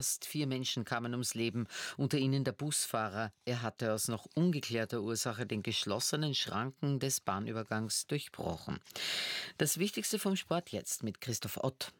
Fast 4 Menschen kamen ums Leben, unter ihnen der Busfahrer. Er hatte aus noch ungeklärter Ursache den geschlossenen Schranken des Bahnübergangs durchbrochen. Das Wichtigste vom Sport jetzt mit Christoph Ott.